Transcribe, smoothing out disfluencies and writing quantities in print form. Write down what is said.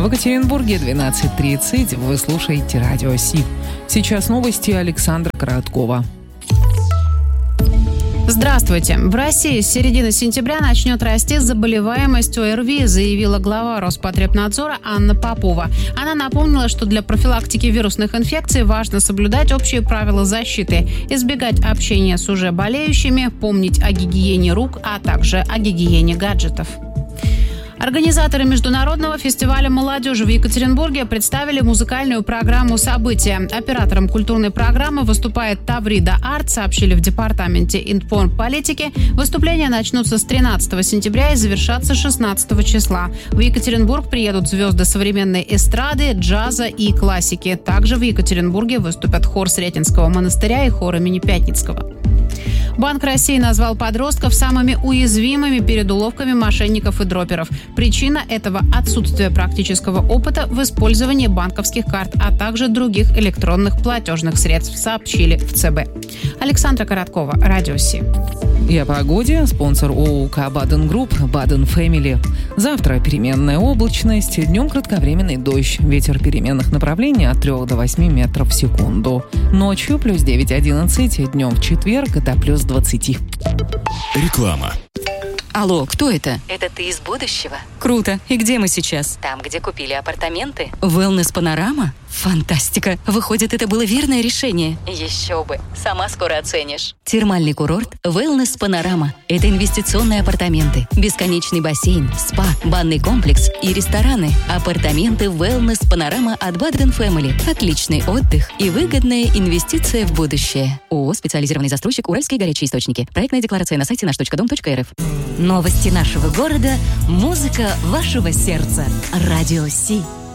В Екатеринбурге 12:30. Вы слушаете Радио Си. Сейчас новости Александра Короткова. Здравствуйте. В России с середины сентября начнет расти заболеваемость ОРВИ, заявила глава Роспотребнадзора Анна Попова. Она напомнила, что для профилактики вирусных инфекций важно соблюдать общие правила защиты, избегать общения с уже болеющими, помнить о гигиене рук, а также о гигиене гаджетов. Организаторы Международного фестиваля молодежи в Екатеринбурге представили музыкальную программу «События». Оператором культурной программы выступает Таврида Арт, сообщили в департаменте информполитики. Выступления начнутся с 13 сентября и завершатся 16 числа. В Екатеринбург приедут звезды современной эстрады, джаза и классики. Также в Екатеринбурге выступят хор Сретенского монастыря и хор имени Пятницкого. Банк России назвал подростков самыми уязвимыми перед уловками мошенников и дроперов. Причина этого – отсутствие практического опыта в использовании банковских карт, а также других электронных платежных средств, сообщили в ЦБ. Александра Короткова, Радио Си. И о погоде. Спонсор ООО «Баден Групп» «Баден Фэмили». Завтра переменная облачность, днем кратковременный дождь. Ветер переменных направлений от 3 до 8 метров в секунду. Ночью плюс 9-11, днем в четверг до плюс 20. Реклама. Алло, кто это? Это ты из будущего? Круто. И где мы сейчас? Там, где купили апартаменты. Wellness Панорама? Фантастика. Выходит, это было верное решение. Еще бы. Сама скоро оценишь. Термальный курорт Wellness Панорама. Это инвестиционные апартаменты, бесконечный бассейн, спа, банный комплекс и рестораны. Апартаменты Wellness Панорама от Badden Family. Отличный отдых и выгодная инвестиция в будущее. ООО «Специализированный застройщик Уральские горячие источники». Проектная декларация на сайте nаш.дом.рф. Новости нашего города, музыка вашего сердца. Радио Си.